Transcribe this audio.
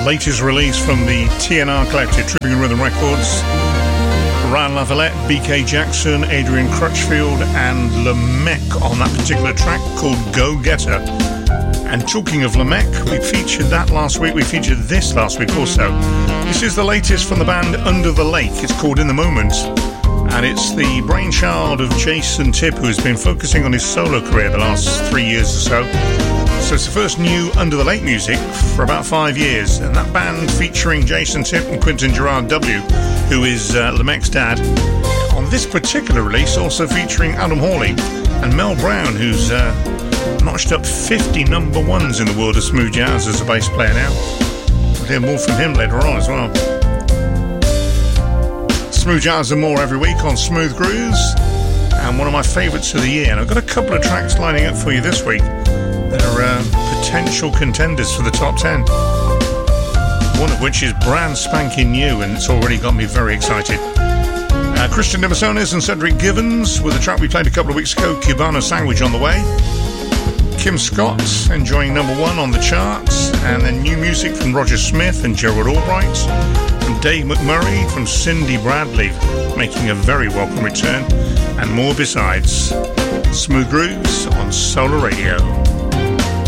latest release from the TNR Collective, Tripping Rhythm Records. Ryan Lavalette, BK Jackson, Adrian Crutchfield and Lamech on that particular track called Go Getter. And talking of Lamech, we featured that last week, we featured this last week also. This is the latest from the band Under the Lake. It's called In the Moment, and it's the brainchild of Jason Tipp, who has been focusing on his solo career the last 3 years or so. So it's the first new Under the Lake music for about 5 years, and that band featuring Jason Tipp and Quentin Gerard W, who is Lamech's dad, on this particular release also featuring Adam Hawley and Mel Brown, who's notched up 50 number ones in the world of smooth jazz as a bass player now. We'll hear more from him later on as well. Smooth jazz and more every week on Smooth Grooves, and one of my favourites of the year. And I've got a couple of tracks lining up for you this week that are potential contenders for the top 10. One of which is brand spanking new, and it's already got me very excited. Christian Demissonis and Cedric Givens with a track we played a couple of weeks ago, Cubano Sandwich, on the way. Kim Scott enjoying number 1 on the charts, and then new music from Roger Smith and Gerald Albright, from Dave McMurray, from Cindy Bradley making a very welcome return, and more besides. Smooth Grooves on Solar Radio.